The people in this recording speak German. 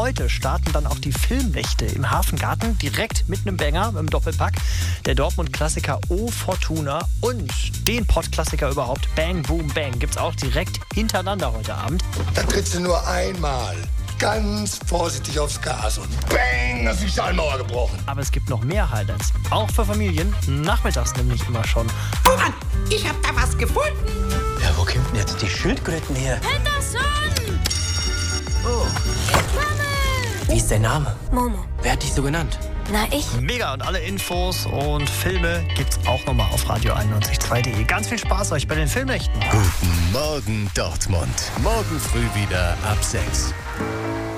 heute starten dann auch die Filmnächte im Hafengarten, direkt mit einem Banger, im Doppelpack. Der Dortmund-Klassiker O Fortuna und den Pott-Klassiker überhaupt, Bang Boom Bang, gibt's auch direkt hintereinander heute Abend. Da trittst du nur einmal ganz vorsichtig aufs Gas und bang, ist die Schallmauer gebrochen. Aber es gibt noch mehr Highlights, auch für Familien, nachmittags nämlich immer schon. Oh Mann, ich hab da was gefunden. Ja, wo kommt denn jetzt die Schildkröten her? Henderson! Oh. Wie ist dein Name? Momo. Wer hat dich so genannt? Na, ich? Mega, und alle Infos und Filme gibt's auch nochmal auf radio912.de. Ganz viel Spaß euch bei den Filmnächten. Guten Morgen Dortmund. Morgen früh wieder ab 6.